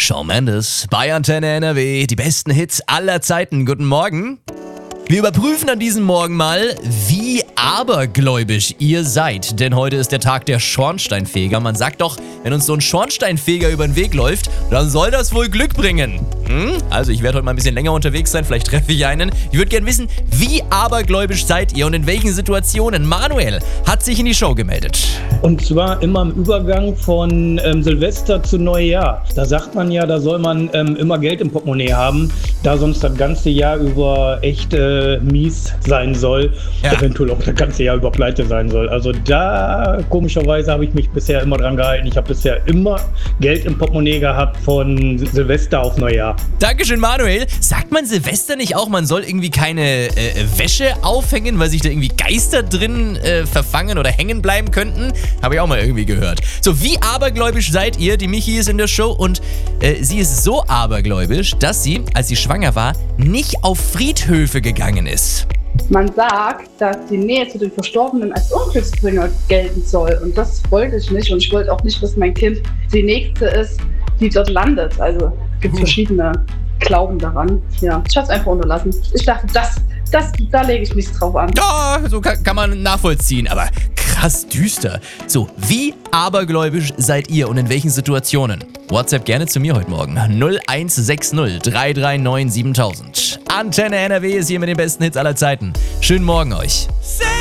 Shawn Mendes bei Antenne NRW, die besten Hits aller Zeiten. Guten Morgen. Wir überprüfen an diesem Morgen mal, wie abergläubisch ihr seid. Denn heute ist der Tag der Schornsteinfeger. Man sagt doch, wenn uns so ein Schornsteinfeger über den Weg läuft, dann soll das wohl Glück bringen. Also ich werde heute mal ein bisschen länger unterwegs sein, vielleicht treffe ich einen. Ich würde gerne wissen, wie abergläubisch seid ihr und in welchen Situationen? Manuel hat sich in die Show gemeldet. Und zwar immer im Übergang von Silvester zu Neujahr. Da sagt man ja, da soll man immer Geld im Portemonnaie haben, da sonst das ganze Jahr über echt mies sein soll. Ja. Eventuell auch das ganze Jahr über pleite sein soll. Also da, komischerweise, habe ich mich bisher immer dran gehalten. Ich habe bisher immer Geld im Portemonnaie gehabt von Silvester auf Neujahr. Dankeschön, Manuel. Sagt man Silvester nicht auch, man soll irgendwie keine Wäsche aufhängen, weil sich da irgendwie Geister drin verfangen oder hängen bleiben könnten? Habe ich auch mal irgendwie gehört. So, wie abergläubisch seid ihr? Die Michi ist in der Show und sie ist so abergläubisch, dass sie, als sie schwanger war, nicht auf Friedhöfe gegangen ist. Man sagt, dass die Nähe zu den Verstorbenen als Unglücksbringer gelten soll. Und das wollte ich nicht. Und ich wollte auch nicht, dass mein Kind die Nächste ist, die dort landet. Also es gibt verschiedene Glauben daran. Ja, ich habe es einfach unterlassen. Ich dachte, da lege ich nichts drauf an. Ja, so kann man nachvollziehen. Aber krass düster. So, wie abergläubisch seid ihr und in welchen Situationen? WhatsApp gerne zu mir heute Morgen. 0160 339 7000. Antenne NRW ist hier mit den besten Hits aller Zeiten. Schönen Morgen euch.